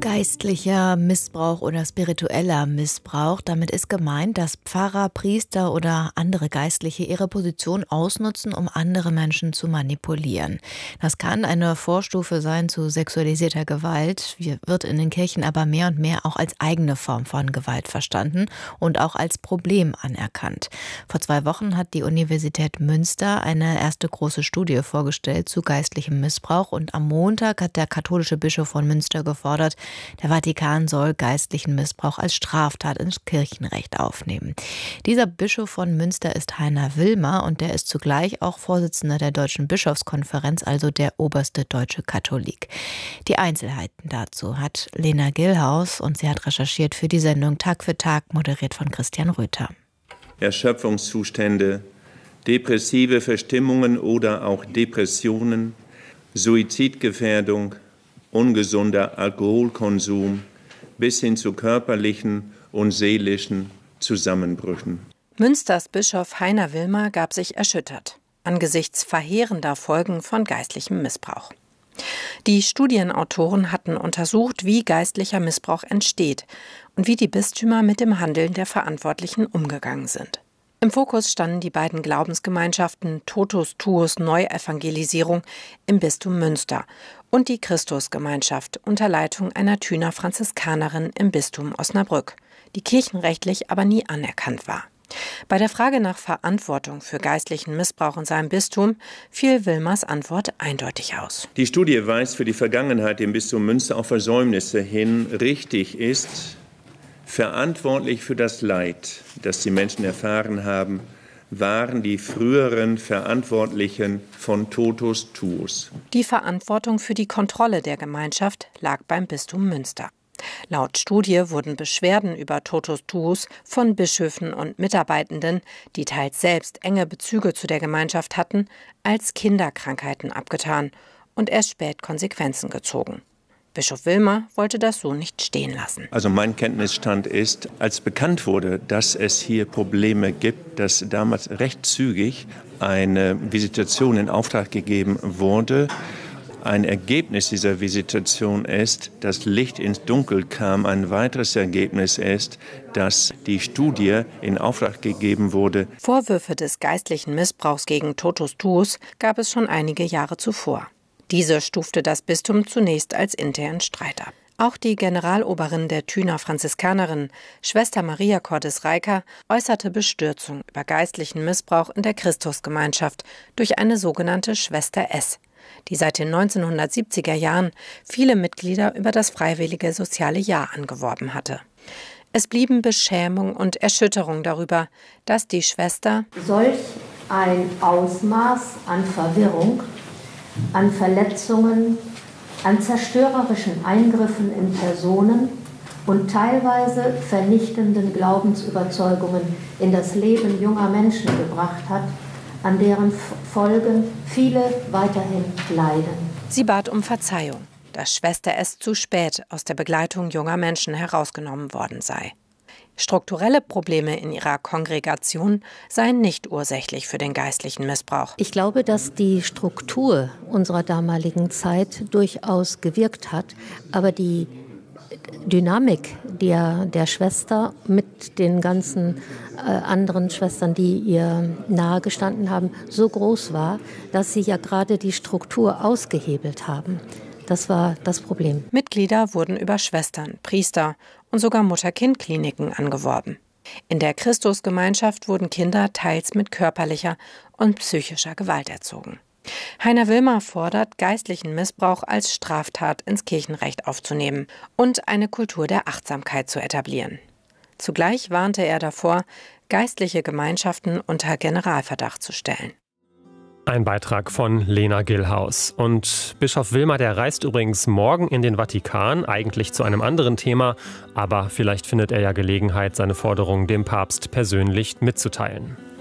Geistlicher Missbrauch oder spiritueller Missbrauch. Damit ist gemeint, dass Pfarrer, Priester oder andere Geistliche ihre Position ausnutzen, um andere Menschen zu manipulieren. Das kann eine Vorstufe sein zu sexualisierter Gewalt, wird in den Kirchen aber mehr und mehr auch als eigene Form von Gewalt verstanden und auch als Problem anerkannt. Vor 2 Wochen hat die Universität Münster eine erste große Studie vorgestellt zu geistlichem Missbrauch und am Montag hat der katholische Bischof von Münster gefordert, der Vatikan soll geistlichen Missbrauch als Straftat ins Kirchenrecht aufnehmen. Dieser Bischof von Münster ist Heiner Wilmer und der ist zugleich auch Vorsitzender der Deutschen Bischofskonferenz, also der oberste deutsche Katholik. Die Einzelheiten dazu hat Lena Gillhaus und sie hat recherchiert für die Sendung Tag für Tag, moderiert von Christian Röther. Erschöpfungszustände, depressive Verstimmungen oder auch Depressionen, Suizidgefährdung, ungesunder Alkoholkonsum bis hin zu körperlichen und seelischen Zusammenbrüchen. Münsters Bischof Heiner Wilmer gab sich erschüttert angesichts verheerender Folgen von geistlichem Missbrauch. Die Studienautoren hatten untersucht, wie geistlicher Missbrauch entsteht und wie die Bistümer mit dem Handeln der Verantwortlichen umgegangen sind. Im Fokus standen die beiden Glaubensgemeinschaften Totus Tuus Neuevangelisierung im Bistum Münster und die Christusgemeinschaft unter Leitung einer Thüner Franziskanerin im Bistum Osnabrück, die kirchenrechtlich aber nie anerkannt war. Bei der Frage nach Verantwortung für geistlichen Missbrauch in seinem Bistum fiel Wilmers Antwort eindeutig aus. Die Studie weist für die Vergangenheit im Bistum Münster auf Versäumnisse hin. Richtig ist, verantwortlich für das Leid, das die Menschen erfahren haben, waren die früheren Verantwortlichen von Totus Tuus. Die Verantwortung für die Kontrolle der Gemeinschaft lag beim Bistum Münster. Laut Studie wurden Beschwerden über Totus Tuus von Bischöfen und Mitarbeitenden, die teils selbst enge Bezüge zu der Gemeinschaft hatten, als Kinderkrankheiten abgetan und erst spät Konsequenzen gezogen. Bischof Wilmer wollte das so nicht stehen lassen. Also mein Kenntnisstand ist, als bekannt wurde, dass es hier Probleme gibt, dass damals recht zügig eine Visitation in Auftrag gegeben wurde. Ein Ergebnis dieser Visitation ist, dass Licht ins Dunkel kam. Ein weiteres Ergebnis ist, dass die Studie in Auftrag gegeben wurde. Vorwürfe des geistlichen Missbrauchs gegen Totus Tuus gab es schon einige Jahre zuvor. Diese stufte das Bistum zunächst als internen Streit ab. Auch die Generaloberin der Thüner Franziskanerin, Schwester Maria Cordes-Reiker, äußerte Bestürzung über geistlichen Missbrauch in der Christusgemeinschaft durch eine sogenannte Schwester S., die seit den 1970er Jahren viele Mitglieder über das freiwillige soziale Jahr angeworben hatte. Es blieben Beschämung und Erschütterung darüber, dass die Schwester solch ein Ausmaß an Verwirrung, an Verletzungen, an zerstörerischen Eingriffen in Personen und teilweise vernichtenden Glaubensüberzeugungen in das Leben junger Menschen gebracht hat, an deren Folgen viele weiterhin leiden. Sie bat um Verzeihung, dass Schwester S. zu spät aus der Begleitung junger Menschen herausgenommen worden sei. Strukturelle Probleme in ihrer Kongregation seien nicht ursächlich für den geistlichen Missbrauch. Ich glaube, dass die Struktur unserer damaligen Zeit durchaus gewirkt hat, aber die Dynamik der Schwester mit den ganzen anderen Schwestern, die ihr nahegestanden haben, so groß war, dass sie ja gerade die Struktur ausgehebelt haben. Das war das Problem. Mitglieder wurden über Schwestern, Priester und sogar Mutter-Kind-Kliniken angeworben. In der Christusgemeinschaft wurden Kinder teils mit körperlicher und psychischer Gewalt erzogen. Heiner Wilmer fordert, geistlichen Missbrauch als Straftat ins Kirchenrecht aufzunehmen und eine Kultur der Achtsamkeit zu etablieren. Zugleich warnte er davor, geistliche Gemeinschaften unter Generalverdacht zu stellen. Ein Beitrag von Lena Gillhaus. Und Bischof Wilmer, der reist übrigens morgen in den Vatikan, eigentlich zu einem anderen Thema, aber vielleicht findet er ja Gelegenheit, seine Forderungen dem Papst persönlich mitzuteilen.